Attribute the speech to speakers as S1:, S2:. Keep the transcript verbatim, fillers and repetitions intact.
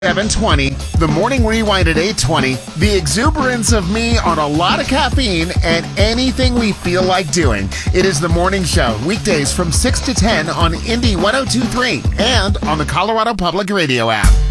S1: seven twenty, the morning rewind at eight twenty, the exuberance of me on a lot of caffeine, and anything we feel like doing. It is the morning show, weekdays from six to ten on Indy one oh two point three and on the Colorado Public Radio app.